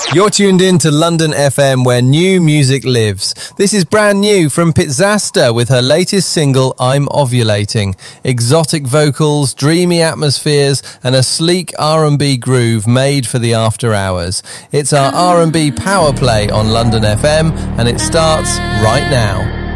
You're tuned in to London FM, where new music lives. This is brand new from Pizzasta with her latest single, I'm Ovulating. Exotic vocals, dreamy atmospheres, and a sleek R&B groove made for the after hours. It's our R&B power play on London FM, and it starts right now.